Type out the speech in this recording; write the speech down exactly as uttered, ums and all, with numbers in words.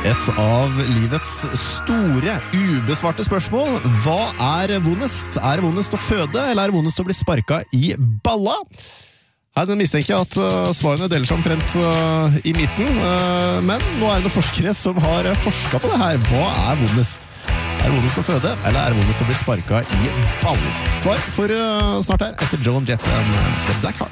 Et av livets store, ubesvarte spørsmål. Hva er vondest? Er det vondest å føde, eller er det vondest å bli sparket i balla? Her mistenker jeg at uh, svarene deler seg omtrent uh, i midten, uh, men nå er det noen forskere som har uh, forsket på det her. Hva er vondest? Er det vondest å føde, eller er det vondest å bli sparket i ballen? Svar for uh, snart her, etter Joan Jett and The Black Heart.